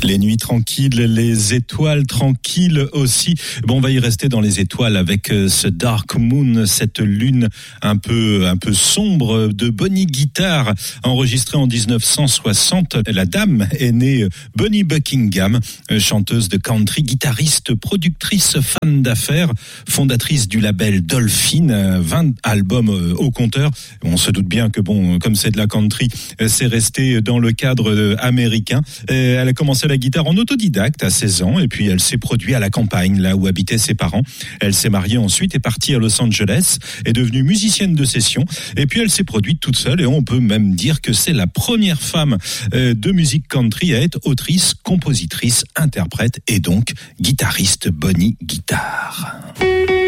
Les nuits tranquilles, les étoiles tranquilles aussi. Bon, on va y rester dans les étoiles avec ce Dark Moon, cette lune un peu sombre de Bonnie Guitar, enregistrée en 1960. La dame est née Bonnie Buckingham, chanteuse de country, guitariste, productrice, femme d'affaires, fondatrice du label Dolphin, 20 albums au compteur. On se doute bien que bon, comme c'est de la country, c'est resté dans le cadre américain. Elle a commencé la guitare en autodidacte à 16 ans et puis elle s'est produite à la campagne, là où habitaient ses parents. Elle s'est mariée ensuite et partie à Los Angeles, est devenue musicienne de session et puis elle s'est produite toute seule et on peut même dire que c'est la première femme de musique country à être autrice, compositrice, interprète et donc guitariste Bonnie Guitar.